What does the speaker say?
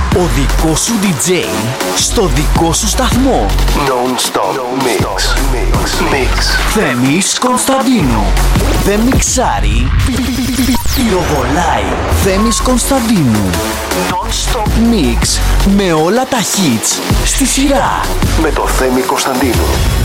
Ο δικός σου DJ στο δικό σου σταθμό. Non-stop mix. Θέμης Κωνσταντίνου. Δεν μιξάρει, πυροβολάει. Θέμης Κωνσταντίνου. Non-stop mix με όλα τα hits στη σειρά. Με το Θέμη Κωνσταντίνου.